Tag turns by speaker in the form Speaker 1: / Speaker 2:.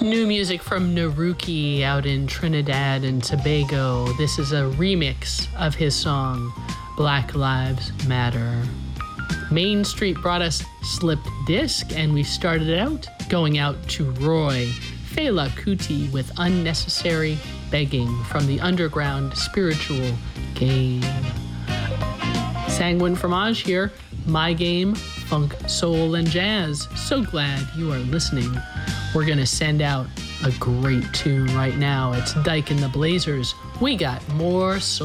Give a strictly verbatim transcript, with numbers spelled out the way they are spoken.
Speaker 1: New music from Naruki out in Trinidad and Tobago. This is a remix of his song, Black Lives Matter. Main Street brought us Slipped Disc, and we started out going out to Roy Fela Kuti with Unnecessary Begging from the underground spiritual Game. Sanguine Fromage here, My Game, Funk, Soul, and Jazz. So glad you are listening. We're going to send out a great tune right now. It's Dyke and the Blazers. We got more soul.